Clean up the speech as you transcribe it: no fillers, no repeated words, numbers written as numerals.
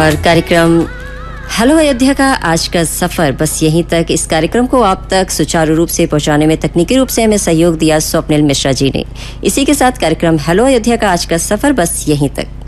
और कार्यक्रम हेलो अयोध्या का आज का सफर बस यहीं तक। इस कार्यक्रम को आप तक सुचारू रूप से पहुंचाने में तकनीकी रूप से हमें सहयोग दिया स्वप्निल मिश्रा जी ने। इसी के साथ कार्यक्रम हेलो अयोध्या का आज का सफर बस यहीं तक।